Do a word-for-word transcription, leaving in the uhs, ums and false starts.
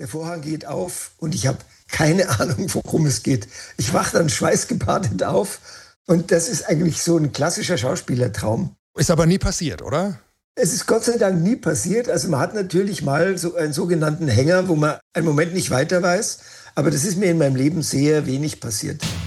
der Vorhang geht auf und ich habe keine Ahnung, worum es geht. Ich wache dann schweißgebadet auf und das ist eigentlich so ein klassischer Schauspielertraum. Ist aber nie passiert, oder? Es ist Gott sei Dank nie passiert. Also man hat natürlich mal so einen sogenannten Hänger, wo man einen Moment nicht weiter weiß. Aber das ist mir in meinem Leben sehr wenig passiert.